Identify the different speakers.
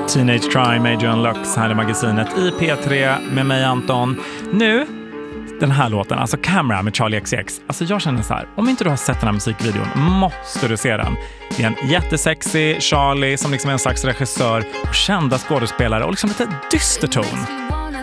Speaker 1: Teenage Crime, Adrian Lux här i magasinet i P3 med mig Anton. Nu, den här låten, alltså Camera med Charlie XCX. Alltså jag känner så här, om inte du har sett den här musikvideon måste du se den. Det är en jättesexy Charlie som liksom är en slags regissör och kända skådespelare och liksom lite dyster ton.